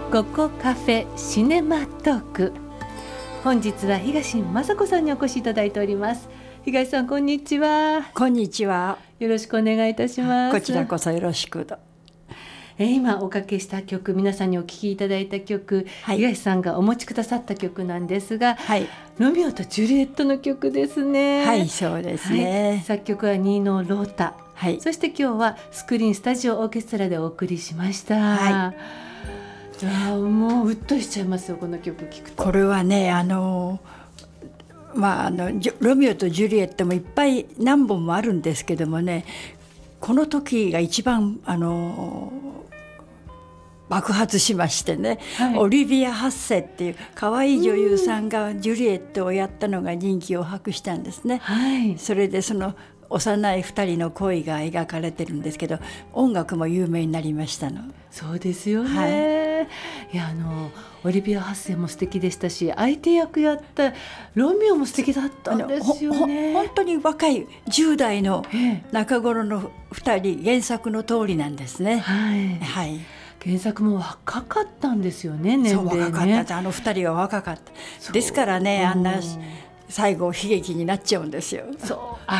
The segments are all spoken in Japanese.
ここカフェシネマトーク。本日は東雅子さんにお越しいただいております。東さん、こんにちは。 こんにちは。 よろしくお願いいたします。 こちらこそよろしくと。 今おかけした曲、皆さんにお聴きいただいた曲、はい、東さんがお持ちくださった曲なんですが、はい、ロミオとジュリエットの曲ですね。 はい、そうですね、 はい、作曲はニーノ・ロータ、はい、そして今日はスクリーンスタジオオーケストラでお送りしました。はい、いやもううっとりしちゃいますよ、この曲聴くと。 これはね、ロミオとジュリエットもいっぱい何本もあるんですけどもね、この時が一番爆発しましてね、はい、オリビア・ハッセっていう可愛い女優さんがジュリエットをやったのが人気を博したんですね、はい、それでその幼い2人の恋が描かれてるんですけど、音楽も有名になりましたの。 そうですよね、はい、いやオリビア・ハッセも素敵でしたし、相手役やったロミオも素敵だったんですよね。 本当に若い10代の中頃の2人、原作の通りなんですね。はい、はい、 原作も若かったんですよね、年齢ね。 そう、若かった。2人は若かった。ですからね、あんな最後悲劇になっちゃうんですよ。 そう、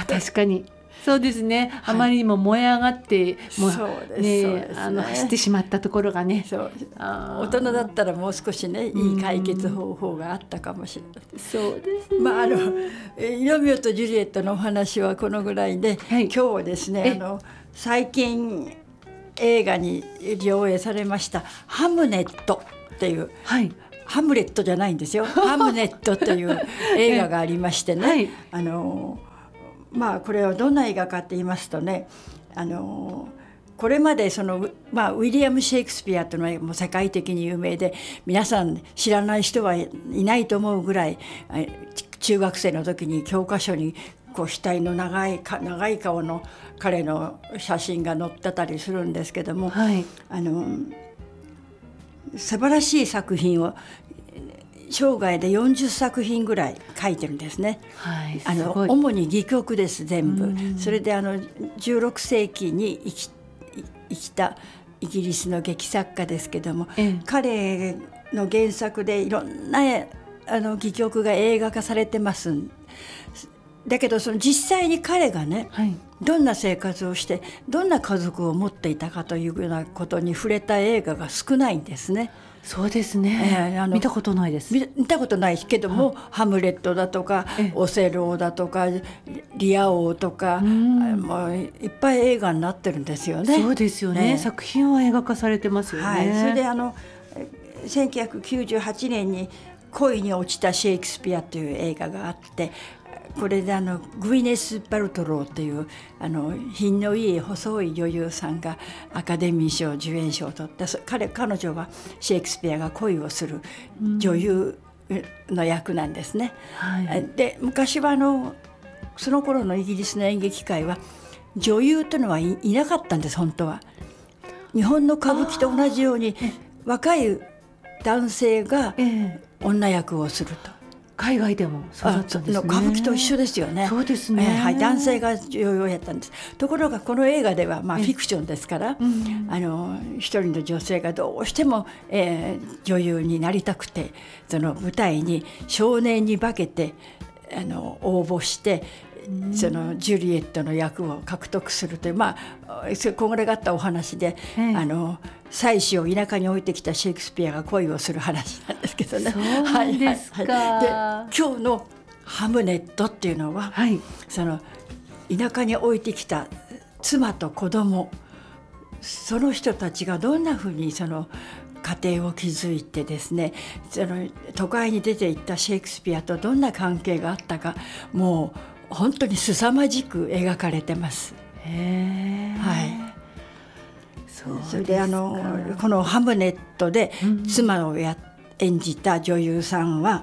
確かにそうですね、はい、あまりにも燃え上がって走ってしまったところがね。 そう、大人だったらもう少しね、いい解決方法があったかもしれない。 そうですね。 ロミオとジュリエットのお話はこのぐらいで、はい、今日はですね、最近映画に上映されましたハムネットっていう、はい、ハムレットじゃないんですよハムネットという映画がありましてね、はい、これはどんな映画かって言いますとね、これまでウィリアム・シェイクスピアというのはもう世界的に有名で、皆さん知らない人はいないと思うぐらい、中学生の時に教科書に額の長い顔の彼の写真が載ってたりするんですけども、はい、素晴らしい作品を生涯で40作品ぐらい書いてるんですね。はい、主に戯曲です、全部。それで16世紀に生きたイギリスの劇作家ですけども、彼の原作でいろんな戯曲が映画化されてます。だけど実際に彼がね、はい、どんな生活をしてどんな家族を持っていたかというようなことに触れた映画が少ないんですね。 そうですね、見たことないです。 見たことないけども、ハムレットだとかオセローだとかリア王とか、もういっぱい映画になってるんですよね。 そうですよね、作品は映画化されてますよね。はい、 それで1998年に恋に落ちたシェイクスピアという映画があって、これでグウィネス・パルトローという品のいい細い女優さんがアカデミー賞助演賞を取った。彼女はシェイクスピアが恋をする女優の役なんですね。はい、で昔はその頃のイギリスの演劇界は女優というのはいなかったんです。本当は日本の歌舞伎と同じように若い男性が女役をすると。 海外でもそうだったんですね。 歌舞伎と一緒ですよね。 そうですね、 はい、男性が女優をやったんです。ところがこの映画ではフィクションですから、一人の女性がどうしても、女優になりたくて、その舞台に少年に化けて応募して、そのジュリエットの役を獲得するという、これがあったお話で、妻子を田舎に置いてきたシェイクスピアが恋をする話なんですけどね。 そうですか。 で今日のハムネットっていうのは、はい、その田舎に置いてきた妻と子供、その人たちがどんなふうにその家庭を築いてですね、その都会に出ていったシェイクスピアとどんな関係があったか、もう本当に凄まじく描かれてます。はい、それでこのハムネットで妻を演じた女優さんは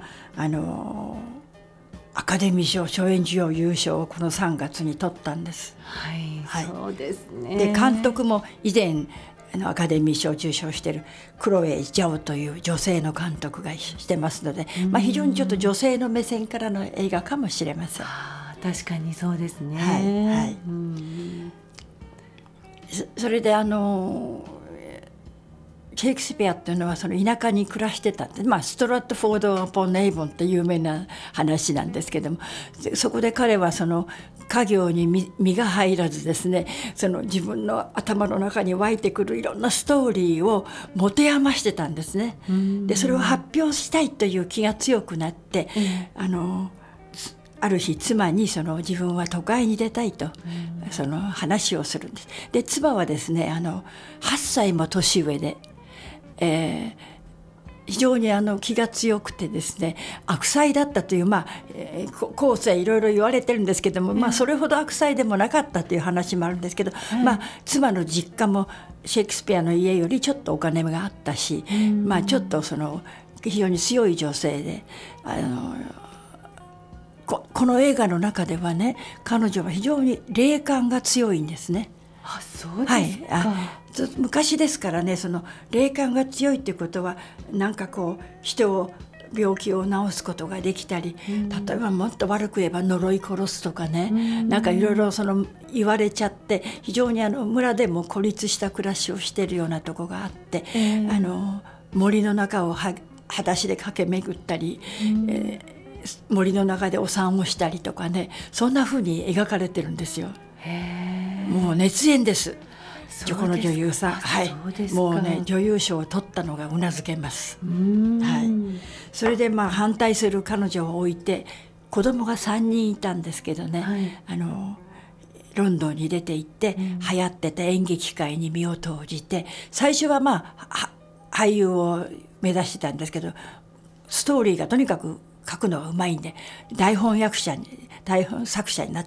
アカデミー賞助演女優優勝をこの3月に取ったんです。 はい、はい、そうですね。 で監督も以前アカデミー賞を受賞しているクロエ・ジャオという女性の監督がしてますので、非常にちょっと女性の目線からの映画かもしれません。 確かにそうですね。 はいはい、それでシェイクスピアっていうのはその田舎に暮らしてたって、まあ、ストラットフォード・アポン・エイボンって有名な話なんですけども、そこで彼はその家業に身が入らずですね、その自分の頭の中に湧いてくるいろんなストーリーを持て余してたんですね。でそれを発表したいという気が強くなって、ある日妻にその自分は都会に出たいと、その話をするんです。で妻はですね8歳も年上で、非常に気が強くてですね、悪妻だったという、後世いろいろ言われてるんですけども、それほど悪妻でもなかったという話もあるんですけど、妻の実家もシェイクスピアの家よりちょっとお金があったし、ちょっとその非常に強い女性で、この映画の中ではね、彼女は非常に霊感が強いんですね。 あ、そうですか。 昔ですからね、その霊感が強いっていうことはなんかこう人を病気を治すことができたり、例えばもっと悪く言えば呪い殺すとかね、なんかいろいろその言われちゃって、非常に村でも孤立した暮らしをしているようなとこがあって、森の中を裸足で駆け巡ったり、森の中でお産をしたりとかね、そんな風に描かれてるんですよ。もう熱演です。この女優さん、もうね女優賞を取ったのがうなずけます。それで反対する彼女を置いて、子供が3人いたんですけどね、ロンドンに出て行って流行ってた演劇界に身を投じて、最初は俳優を目指してたんですけど、ストーリーがとにかく書くのがうまいんで台本作者になっ